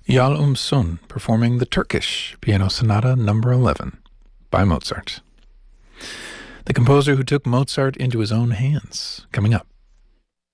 Yal Sun performing the Turkish Piano Sonata Number 11 by Mozart. The composer who took Mozart into his own hands, coming up